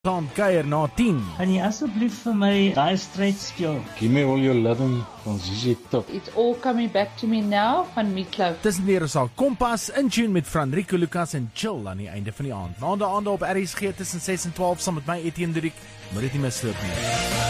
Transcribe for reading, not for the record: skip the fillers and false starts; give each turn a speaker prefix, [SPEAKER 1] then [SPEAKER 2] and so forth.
[SPEAKER 1] Gaan kuier na 10.
[SPEAKER 2] Kan jy asseblief vir my daai stryd speel?
[SPEAKER 3] Give me all your loving van ZZ Top.
[SPEAKER 4] It's all coming back to me now van Meatloaf.
[SPEAKER 1] Tussen die Rosal Kompas in tune met Franrico Lucas en Chill aan die einde van die aand. Maandag op RSG tussen 6 en 12 saam met my Etienne Dirk. Moet dit nie misloop nie.